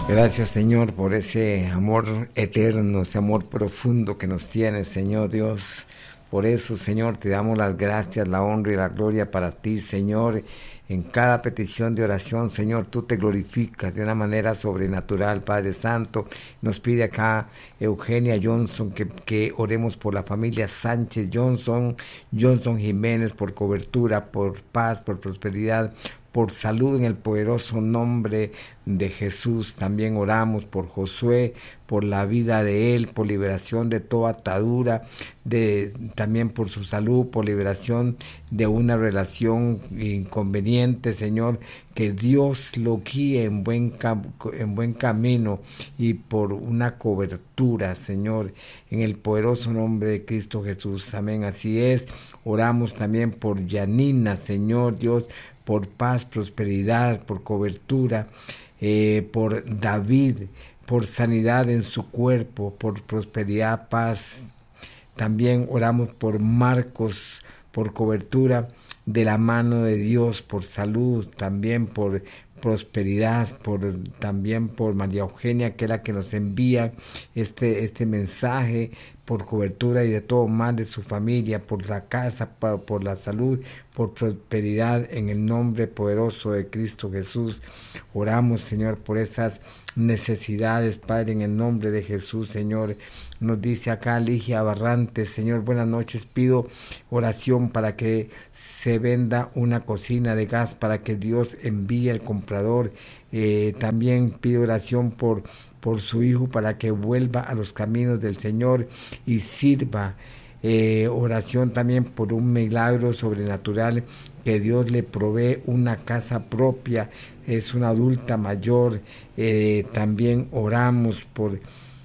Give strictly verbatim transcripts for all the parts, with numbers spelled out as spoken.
Gracias, Señor, por ese amor eterno, ese amor profundo que nos tienes, Señor Dios. Por eso, Señor, te damos las gracias, la honra y la gloria para ti, Señor. En cada petición de oración, Señor, tú te glorificas de una manera sobrenatural, Padre Santo. Nos pide acá Eugenia Johnson que, que oremos por la familia Sánchez Johnson, Johnson Jiménez, por cobertura, por paz, por prosperidad, por salud en el poderoso nombre de Jesús. También oramos por Josué, por la vida de él, por liberación de toda atadura, de, también por su salud, por liberación de una relación inconveniente, Señor, que Dios lo guíe en buen, en buen camino y por una cobertura, Señor, en el poderoso nombre de Cristo Jesús. Amén, así es. Oramos también por Yanina, Señor Dios, por paz, prosperidad, por cobertura, eh, por David, por sanidad en su cuerpo, por prosperidad, paz. También oramos por Marcos, por cobertura de la mano de Dios, por salud, también por prosperidad, por también por María Eugenia, que es la que nos envía este, este mensaje, por cobertura y de todo mal de su familia, por la casa, por, por la salud, por prosperidad, en el nombre poderoso de Cristo Jesús. Oramos, Señor, por esas necesidades, Padre, en el nombre de Jesús, Señor. Nos dice acá Ligia Barrantes, Señor, buenas noches, pido oración para que se venda una cocina de gas, para que Dios envíe el comprador. Eh, también pido oración por por su hijo, para que vuelva a los caminos del Señor y sirva. Eh, oración también por un milagro sobrenatural, que Dios le provee una casa propia. Es una adulta mayor. Eh, también oramos por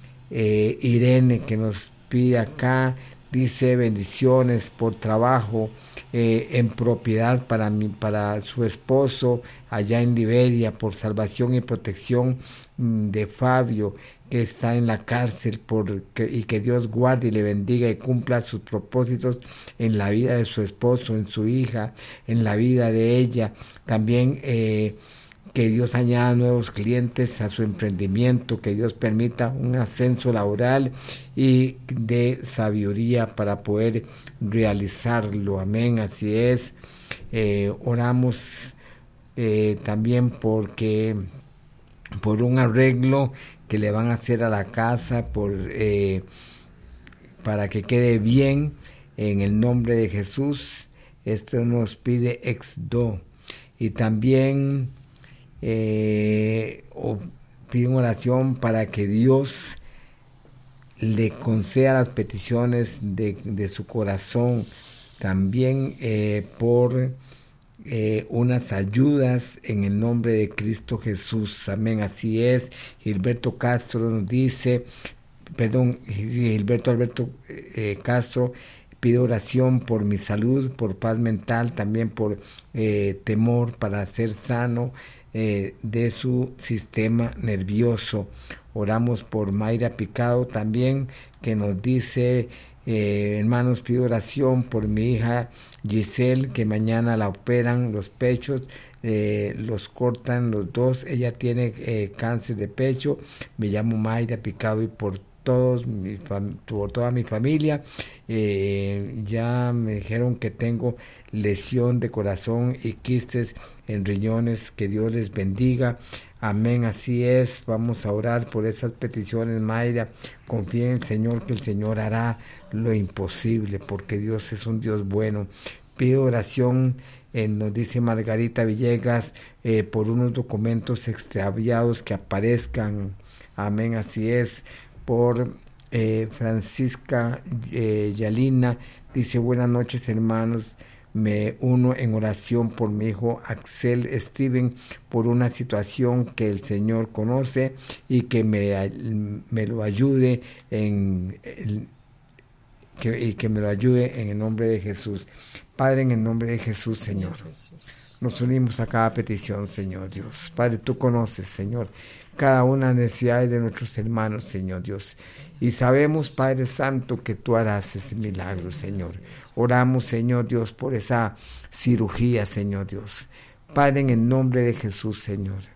eh, Irene, que nos pide acá, dice bendiciones por trabajo eh, en propiedad para, mi, para su esposo allá en Liberia, por salvación y protección mmm, de Fabio, que está en la cárcel, por que, y que Dios guarde y le bendiga y cumpla sus propósitos en la vida de su esposo, en su hija, en la vida de ella. También eh, que Dios añada nuevos clientes a su emprendimiento, que Dios permita un ascenso laboral y de sabiduría para poder realizarlo. Amén, así es. Eh, oramos eh, también porque por un arreglo que le van a hacer a la casa, por eh, para que quede bien, en el nombre de Jesús. Esto nos pide Exdo. Y también Eh, o piden oración para que Dios le conceda las peticiones de, de su corazón. También eh, por eh, unas ayudas en el nombre de Cristo Jesús. Amén, así es. Gilberto Castro nos dice, perdón, Gilberto Alberto eh, Castro, pido oración por mi salud, por paz mental, también por eh, temor para ser sano Eh, de su sistema nervioso. Oramos por Mayra Picado también, que nos dice, eh, hermanos, pido oración por mi hija Giselle, que mañana la operan los pechos, eh, los cortan los dos. Ella tiene eh, cáncer de pecho. Me llamo Mayra Picado y por todos mi fam- por toda mi familia. Eh, ya me dijeron que tengo lesión de corazón y quistes en riñones. Que Dios les bendiga. Amén, así es. Vamos a orar por esas peticiones, Mayra. Confía en el Señor, que el Señor hará lo imposible, porque Dios es un Dios bueno. Pido oración, eh, nos dice Margarita Villegas, eh, por unos documentos extraviados que aparezcan. Amén, así es. Por eh, Francisca eh, Yalina, dice, buenas noches, hermanos. Me uno en oración por mi hijo Axel Steven, por una situación que el Señor conoce y que me, me lo ayude en el, que, y que me lo ayude en el nombre de Jesús. Padre, en el nombre de Jesús, Señor, nos unimos a cada petición, Señor Dios. Padre, tú conoces, Señor, cada una de las necesidades de nuestros hermanos, Señor Dios. Y sabemos, Padre Santo, que tú harás ese milagro, Señor. Oramos, Señor Dios, por esa cirugía, Señor Dios. Padre, en el nombre de Jesús, Señor.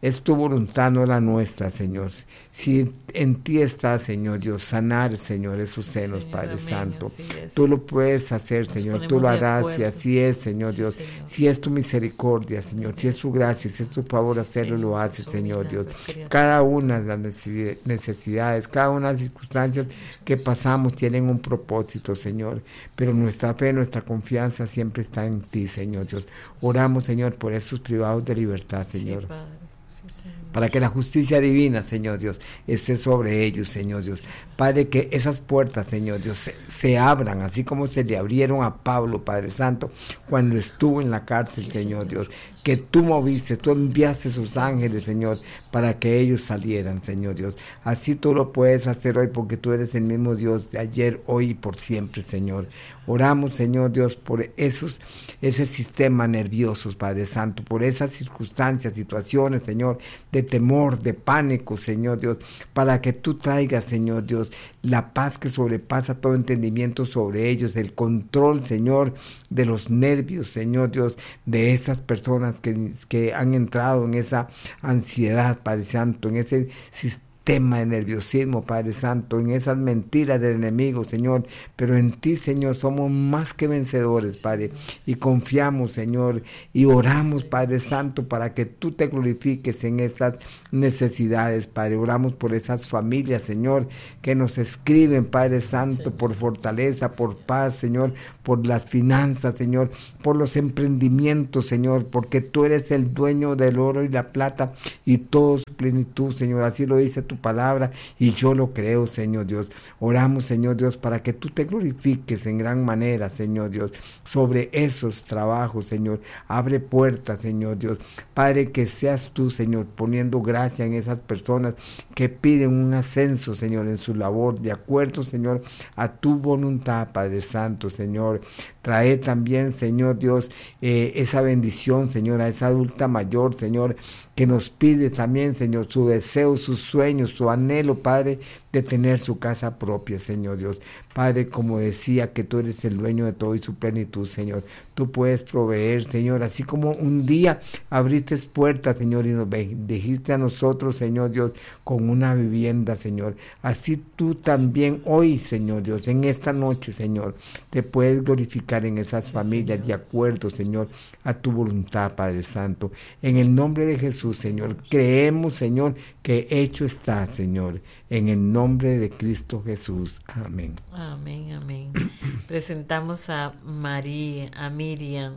es tu voluntad, no la nuestra, Señor. Si en ti está, Señor Dios, sanar, Señor, esos senos, Señor, Padre amén, Santo. Tú lo puedes hacer, Nos Señor, tú lo harás, y así es, Señor sí, Dios. Señor. Si es tu misericordia, Señor, si es tu gracia, si es tu favor hacerlo, Señor, lo haces, Señor Dios. Cada una de las necesidades, cada una de las circunstancias que pasamos tienen un propósito, Señor, pero nuestra fe, nuestra confianza siempre está en ti, Señor Dios. Oramos, Señor, por esos privados de libertad, Señor. Sí, Padre. Sí, Señor. Para que la justicia divina, Señor Dios, esté sobre ellos, Señor Dios. Padre, que esas puertas, Señor Dios, se, se abran, así como se le abrieron a Pablo, Padre Santo, cuando estuvo en la cárcel, sí, Señor Dios. Que tú moviste, tú enviaste sus ángeles, Señor, para que ellos salieran, Señor Dios. Así tú lo puedes hacer hoy, porque tú eres el mismo Dios de ayer, hoy y por siempre, Señor. Oramos, Señor Dios, por esos, ese sistema nervioso, Padre Santo, por esas circunstancias, situaciones, Señor, de temor, de pánico, Señor Dios, para que tú traigas, Señor Dios, la paz que sobrepasa todo entendimiento sobre ellos, el control, Señor, de los nervios, Señor Dios, de esas personas que, que han entrado en esa ansiedad, Padre Santo, en ese sistema tema de nerviosismo, Padre Santo, en esas mentiras del enemigo, Señor, pero en ti, Señor, somos más que vencedores, Padre, y confiamos, Señor, y oramos, Padre Santo, para que tú te glorifiques en estas necesidades, Padre. Oramos por esas familias, Señor, que nos escriben, Padre Santo, por fortaleza, por paz, Señor, por las finanzas, Señor, por los emprendimientos, Señor, porque tú eres el dueño del oro y la plata y todo su plenitud, Señor. Así lo dice tu palabra y yo lo creo, Señor Dios. Oramos, Señor Dios, para que tú te glorifiques en gran manera, Señor Dios, sobre esos trabajos, Señor. Abre puertas, Señor Dios. Padre, que seas tú, Señor, poniendo gracia en esas personas que piden un ascenso, Señor, en su labor, de acuerdo, Señor, a tu voluntad, Padre Santo, Señor. Trae también, Señor Dios, eh, esa bendición, Señor, a esa adulta mayor, Señor, que nos pide también, Señor, su deseo, sus sueños, su anhelo, Padre, de tener su casa propia, Señor Dios. Padre, como decía, que tú eres el dueño de todo y su plenitud, Señor. Tú puedes proveer, Señor, así como un día abriste puertas, Señor, y nos dijiste a nosotros, Señor Dios, con una vivienda, Señor. Así tú también hoy, Señor Dios, en esta noche, Señor, te puedes glorificar en esas sí, familias, Señor, de acuerdo, Señor, a tu voluntad, Padre Santo. En el nombre de Jesús, Señor, creemos, Señor, que hecho está, Señor, en el nombre de Cristo Jesús. Amén. Amén, amén. Presentamos a María, a Miriam.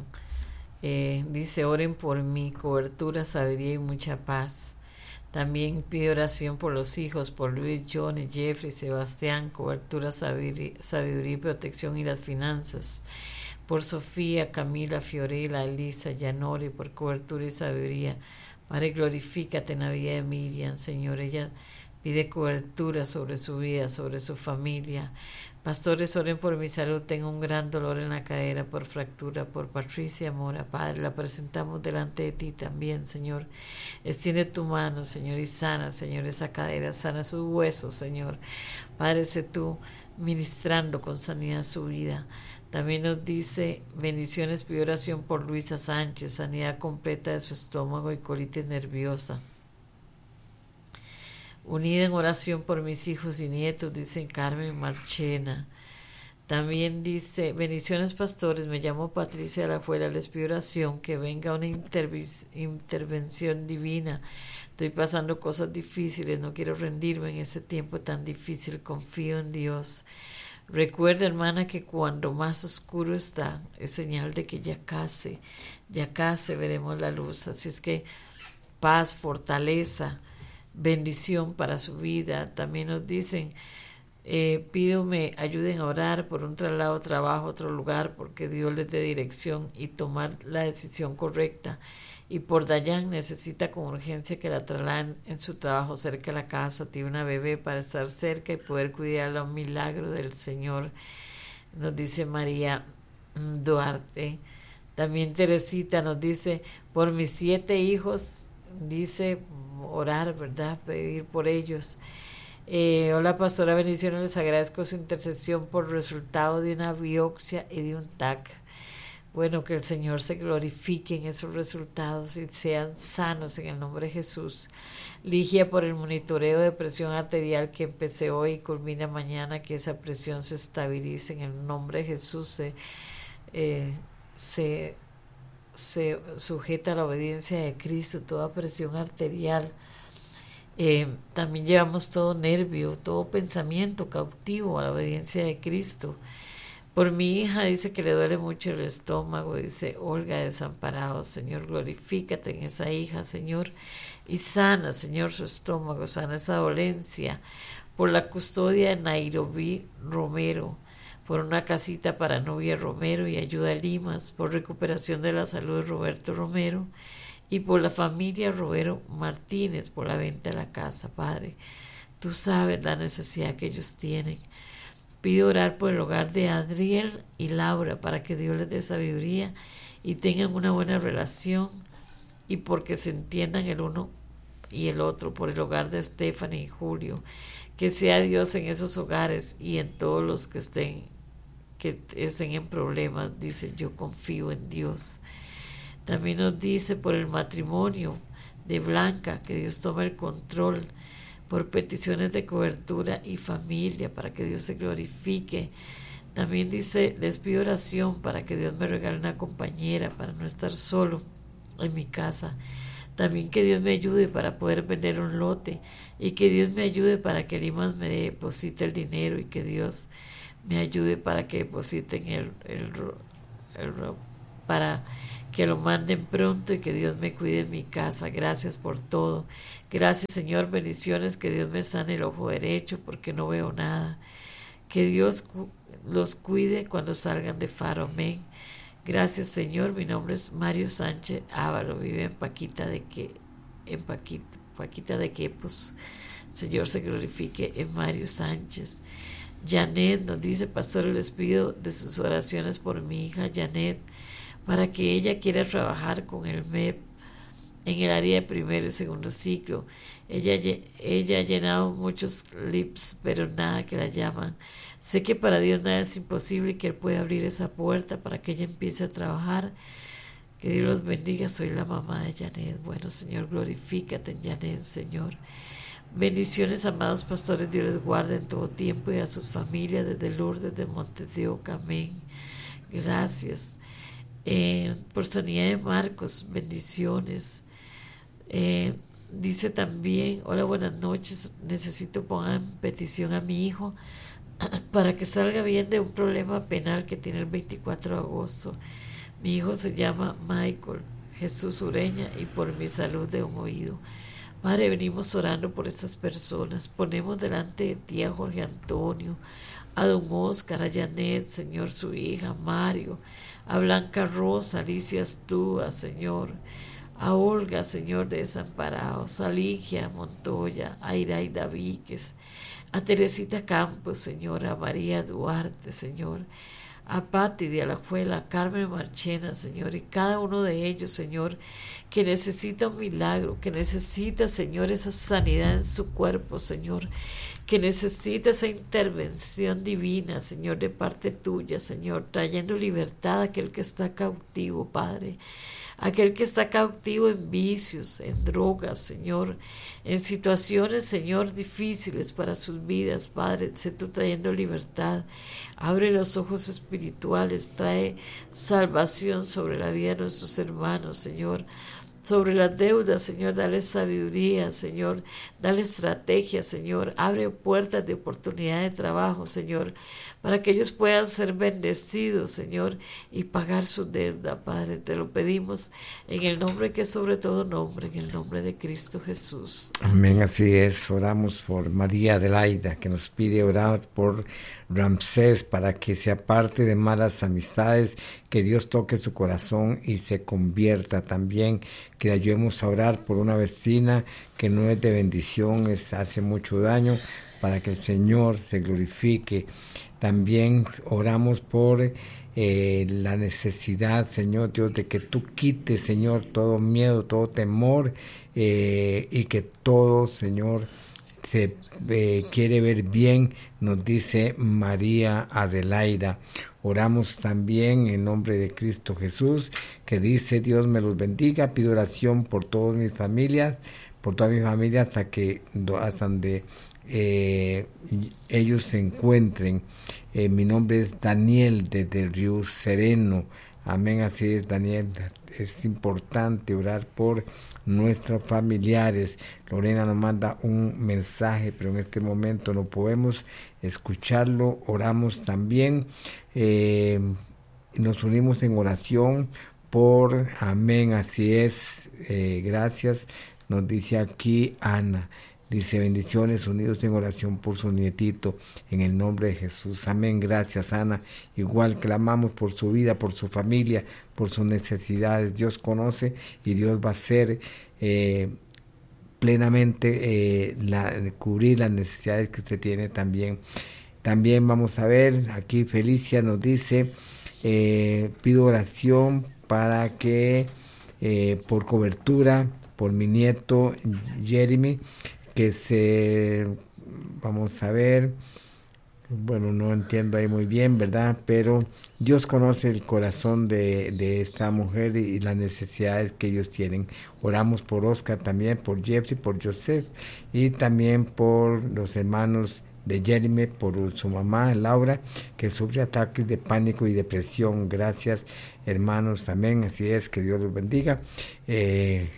Eh, dice, oren por mí, cobertura, sabiduría y mucha paz. También pide oración por los hijos, por Luis, Johnny, Jeffrey, Sebastián, cobertura, sabiduría, sabiduría y protección y las finanzas. Por Sofía, Camila, Fiorella, Elisa, Yanori, por cobertura y sabiduría. Padre, glorifícate en la vida de Miriam, Señor. Ella pide cobertura sobre su vida, sobre su familia. Pastores, oren por mi salud. Tengo un gran dolor en la cadera por fractura. Por Patricia Mora, Padre, la presentamos delante de ti también, Señor. Extiende tu mano, Señor, y sana, Señor, esa cadera. Sana sus huesos, Señor. Padre, sé tú ministrando con sanidad su vida. También nos dice, bendiciones, pide oración por Luisa Sánchez, sanidad completa de su estómago y colitis nerviosa. Unida en oración por mis hijos y nietos, dice Carmen Marchena. También dice, bendiciones pastores, me llamo Patricia de la Fuera, les pido oración, que venga una intervis- intervención divina. Estoy pasando cosas difíciles, no quiero rendirme en ese tiempo tan difícil, confío en Dios. Recuerda, hermana, que cuando más oscuro está, es señal de que ya casi, ya casi veremos la luz. Así es que paz, fortaleza, bendición para su vida. También nos dicen, eh, pido me ayuden a orar por un traslado, trabajo, otro lugar, porque Dios les dé dirección y tomar la decisión correcta. Y por Dayan, necesita con urgencia que la trasladen en su trabajo cerca de la casa. Tiene una bebé para estar cerca y poder cuidarla, un milagro del Señor. Nos dice María Duarte. También Teresita nos dice, por mis siete hijos, dice, orar, ¿verdad? Pedir por ellos. Eh, hola, pastora, bendiciones, les agradezco su intercesión por resultado de una biopsia y de un T A C. Bueno, que el Señor se glorifique en esos resultados y sean sanos en el nombre de Jesús. Ligia, por el monitoreo de presión arterial que empecé hoy y culmina mañana, que esa presión se estabilice en el nombre de Jesús, se, eh, se, se sujeta a la obediencia de Cristo, toda presión arterial. Eh, también llevamos todo nervio, todo pensamiento cautivo a la obediencia de Cristo. Por mi hija, dice que le duele mucho el estómago, dice Olga Desamparado. Señor, glorifícate en esa hija, Señor, y sana, Señor, su estómago, sana esa dolencia. Por la custodia de Nairobi Romero, por una casita para novia Romero y ayuda a Limas, por recuperación de la salud de Roberto Romero, y por la familia Romero Martínez, por la venta de la casa. Padre, tú sabes la necesidad que ellos tienen. Pido orar por el hogar de Adriel y Laura para que Dios les dé sabiduría y tengan una buena relación y porque se entiendan el uno y el otro. Por el hogar de Stephanie y Julio, que sea Dios en esos hogares y en todos los que estén, que estén en problemas. Dice, yo confío en Dios. También nos dice por el matrimonio de Blanca, que Dios tome el control, por peticiones de cobertura y familia, para que Dios se glorifique. También dice, les pido oración para que Dios me regale una compañera para no estar solo en mi casa. También que Dios me ayude para poder vender un lote y que Dios me ayude para que Limas me deposite el dinero y que Dios me ayude para que depositen el, el, el, el para que lo manden pronto y que Dios me cuide en mi casa. Gracias por todo. Gracias, Señor, bendiciones, que Dios me sane el ojo derecho porque no veo nada. Que Dios cu- los cuide cuando salgan de Faro. Amén. Gracias, Señor. Mi nombre es Mario Sánchez Ávalo. Vive en Paquita de que en Paquita, Paquita de Quepos. Señor, se glorifique en Mario Sánchez. Janet nos dice, pastor, les pido de sus oraciones por mi hija Janet, para que ella quiera trabajar con el M E P en el área de primero y segundo ciclo. Ella, ella ha llenado muchos lips, pero nada que la llaman. Sé que para Dios nada es imposible y que Él puede abrir esa puerta para que ella empiece a trabajar. Que Dios los bendiga. Soy la mamá de Janet. Bueno, Señor, glorifícate en Janet, Señor. Bendiciones, amados pastores. Dios les guarde en todo tiempo y a sus familias desde Lourdes, de Montes de Oca. Amén. Gracias. Eh, por Sonia de Marcos, bendiciones. Eh, dice también, hola, buenas noches, necesito poner en petición a mi hijo para que salga bien de un problema penal que tiene el veinticuatro de agosto. Mi hijo se llama Michael Jesús Ureña y por mi salud de un oído. Padre, venimos orando por estas personas, ponemos delante de ti a Jorge Antonio, a don Oscar, a Janet, Señor, su hija, Mario, a Blanca Rosa, Alicia Astúa, Señor, a Olga, Señor, de Desamparados, a Ligia Montoya, a Iraida Víquez, a Teresita Campos, Señor, a María Duarte, Señor, a Pati de Alajuela, a Carmen Marchena, Señor, y cada uno de ellos, Señor, que necesita un milagro, que necesita, Señor, esa sanidad en su cuerpo, Señor, que necesita esa intervención divina, Señor, de parte tuya, Señor, trayendo libertad a aquel que está cautivo, Padre, aquel que está cautivo en vicios, en drogas, Señor, en situaciones, Señor, difíciles para sus vidas, Padre, sé tú trayendo libertad, abre los ojos espirituales, trae salvación sobre la vida de nuestros hermanos, Señor, sobre las deudas, Señor, dale sabiduría, Señor, dale estrategia, Señor, abre puertas de oportunidad de trabajo, Señor, para que ellos puedan ser bendecidos, Señor, y pagar su deuda, Padre, te lo pedimos en el nombre que es sobre todo nombre, en el nombre de Cristo Jesús. Amén, así es. Oramos por María Adelaida, que nos pide orar por Ramsés para que se aparte de malas amistades, que Dios toque su corazón y se convierta. También que le ayudemos a orar por una vecina que no es de bendición, es, hace mucho daño, para que el Señor se glorifique. También oramos por eh, la necesidad, Señor Dios, de que tú quites, Señor, todo miedo, todo temor, eh, y que todo, Señor, se eh, quiere ver bien, nos dice María Adelaida. Oramos también en nombre de Cristo Jesús, que dice: Dios me los bendiga. Pido oración por todas mis familias, por toda mi familia, hasta que hasta donde eh, ellos se encuentren. Eh, mi nombre es Daniel desde Río Sereno. Amén, así es, Daniel. Es importante orar por nuestros familiares. Lorena nos manda un mensaje, pero en este momento no podemos escucharlo. Oramos también, eh, nos unimos en oración por, amén, así es, eh, gracias, nos dice aquí Ana. Dice: bendiciones, unidos en oración por su nietito, en el nombre de Jesús. Amén, gracias Ana. Igual clamamos por su vida, por su familia, por sus necesidades. Dios conoce y Dios va a hacer eh, plenamente eh, la, cubrir las necesidades que usted tiene también. También vamos a ver, aquí Felicia nos dice: eh, pido oración para que, eh, por cobertura, por mi nieto Jeremy, que se, vamos a ver, bueno, no entiendo ahí muy bien, ¿verdad? Pero Dios conoce el corazón de, de esta mujer y, y las necesidades que ellos tienen. Oramos por Oscar también, por Jeffrey, por Joseph, y también por los hermanos de Jeremy, por su mamá Laura, que sufre ataques de pánico y depresión. Gracias, hermanos, amén, así es, que Dios los bendiga. Eh,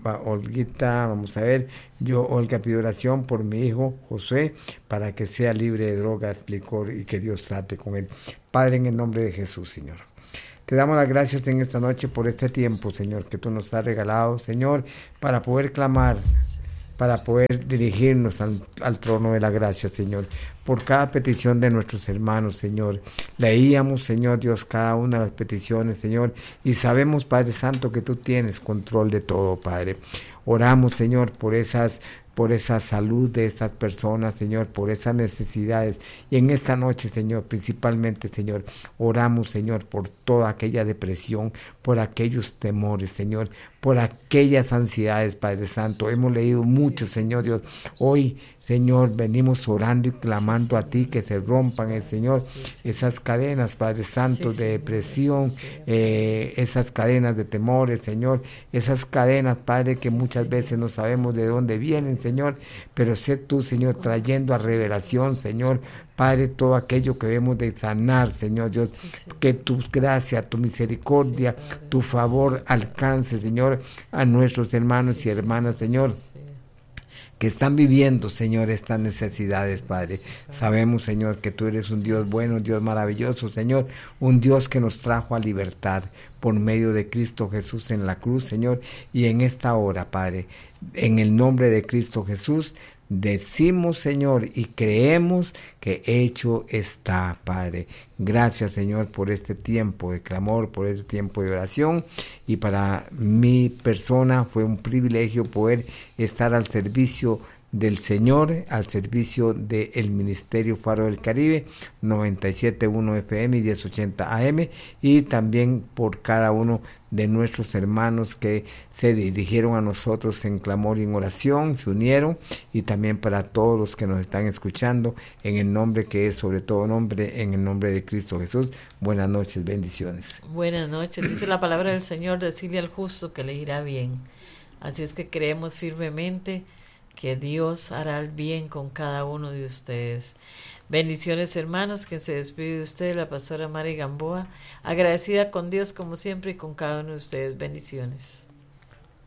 Olguita, vamos a ver, yo, Olga, pido oración por mi hijo José, para que sea libre de drogas, licor, y que Dios trate con él. Padre, en el nombre de Jesús, Señor, te damos las gracias en esta noche por este tiempo, Señor, que tú nos has regalado, Señor, para poder clamar, para poder dirigirnos al, al trono de la gracia, Señor, por cada petición de nuestros hermanos, Señor. Leíamos, Señor Dios, cada una de las peticiones, Señor, y sabemos, Padre Santo, que tú tienes control de todo, Padre. Oramos, Señor, por esas por esa salud de estas personas, Señor, por esas necesidades. Y en esta noche, Señor, principalmente, Señor, oramos, Señor, por toda aquella depresión, por aquellos temores, Señor, por aquellas ansiedades, Padre Santo. Hemos leído mucho, Señor Dios. Hoy, Señor, venimos orando y clamando a ti que se rompan, el Señor, esas cadenas, Padre Santo, de depresión, eh, esas cadenas de temores, Señor, esas cadenas, Padre, que muchas veces no sabemos de dónde vienen, Señor, pero sé tú, Señor, trayendo a revelación, Señor, Padre, todo aquello que debemos de sanar, Señor Dios, sí, sí. Que tu gracia, tu misericordia, sí, tu favor alcance, Señor, a nuestros hermanos sí, y hermanas, Señor, sí, sí. que están viviendo, Señor, estas necesidades, Padre. Sí, sabemos, Señor, que tú eres un Dios bueno, un Dios maravilloso, Señor, un Dios que nos trajo a libertad por medio de Cristo Jesús en la cruz, Señor, y en esta hora, Padre, en el nombre de Cristo Jesús, decimos, Señor, y creemos que hecho está, Padre. Gracias, Señor, por este tiempo de clamor, por este tiempo de oración, y para mi persona fue un privilegio poder estar al servicio del Señor, al servicio del Ministerio Faro del Caribe, noventa y siete punto uno F M y diez ochenta A M, y también por cada uno de nuestros hermanos que se dirigieron a nosotros en clamor y en oración, se unieron, y también para todos los que nos están escuchando, en el nombre que es sobre todo nombre, en el nombre de Cristo Jesús. Buenas noches, bendiciones. Buenas noches, dice la palabra del Señor: decirle al justo que le irá bien. Así es que creemos firmemente que Dios hará el bien con cada uno de ustedes. Bendiciones, hermanos, que se despide de usted la pastora Mari Gamboa, agradecida con Dios como siempre y con cada uno de ustedes. Bendiciones.